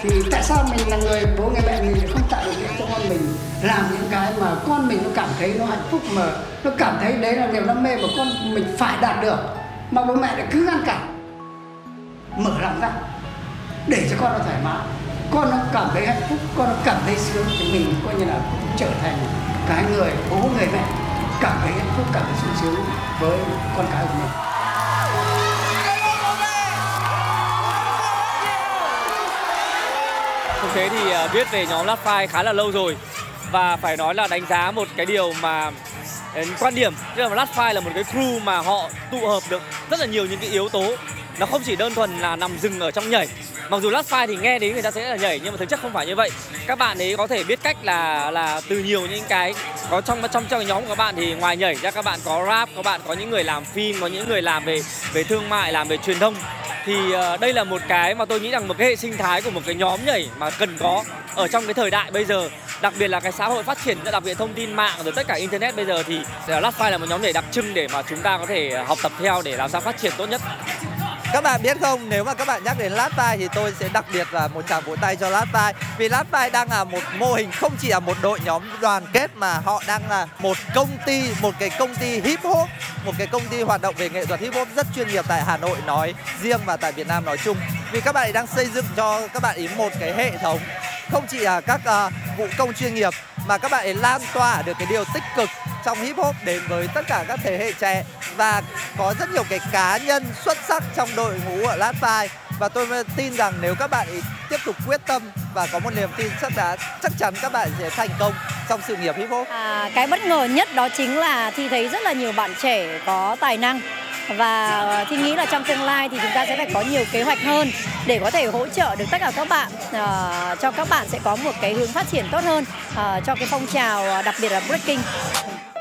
Thì tại sao mình là người bố người mẹ mình không tạo điều kiện cho con mình làm những cái mà con mình nó cảm thấy nó hạnh phúc, mà nó cảm thấy đấy là niềm đam mê mà con mình phải đạt được, mà bố mẹ lại cứ ngăn cản. Mở lòng ra để cho con nó thoải mái, con nó cảm thấy hạnh phúc, con nó cảm thấy sướng, thì mình coi như là cũng trở thành cái người bố người mẹ cảm thấy hạnh phúc, cảm thấy sung sướng với con cái của mình. Thực tế thì biết về nhóm Last Five khá là lâu rồi, và phải nói là đánh giá một cái điều mà quan điểm, tức là Last Five là một cái crew mà họ tụ hợp được rất là nhiều những cái yếu tố. Nó không chỉ đơn thuần là nằm dừng ở trong nhảy. Mặc dù Last Five thì nghe đến người ta sẽ là nhảy, nhưng mà thực chất không phải như vậy. Các bạn ấy có thể biết cách là từ nhiều những cái có trong cái nhóm của các bạn, thì ngoài nhảy ra các bạn có rap, các bạn có những người làm phim, có những người làm về thương mại, làm về truyền thông. Thì đây là một cái mà tôi nghĩ rằng một cái hệ sinh thái của một cái nhóm nhảy mà cần có ở trong cái thời đại bây giờ, đặc biệt là cái xã hội phát triển, đặc biệt thông tin mạng rồi tất cả internet bây giờ, thì Last Five là một nhóm nhảy đặc trưng để mà chúng ta có thể học tập theo để làm sao phát triển tốt nhất. Các bạn biết không, nếu mà các bạn nhắc đến Last Five thì tôi sẽ đặc biệt là một tràng vỗ tay cho Last Five. Vì Last Five đang là một mô hình không chỉ là một đội nhóm đoàn kết, mà họ đang là một công ty, một cái công ty hip hop, một cái công ty hoạt động về nghệ thuật hip hop rất chuyên nghiệp tại Hà Nội nói riêng và tại Việt Nam nói chung. Vì các bạn ấy đang xây dựng cho các bạn ấy một cái hệ thống không chỉ là các vũ công chuyên nghiệp, mà các bạn ấy lan tỏa được cái điều tích cực trong hip hop đến với tất cả các thế hệ trẻ, và có rất nhiều cái cá nhân xuất sắc trong đội ngũ ở Last Five. Và tôi tin rằng nếu các bạn ấy tiếp tục quyết tâm và có một niềm tin chắc chắn các bạn sẽ thành công trong sự nghiệp hip hop. Cái bất ngờ nhất đó chính là Thi thấy rất là nhiều bạn trẻ có tài năng, và Thi nghĩ là trong tương lai thì chúng ta sẽ phải có nhiều kế hoạch hơn để có thể hỗ trợ được tất cả các bạn, cho các bạn sẽ có một cái hướng phát triển tốt hơn cho cái phong trào đặc biệt là breaking.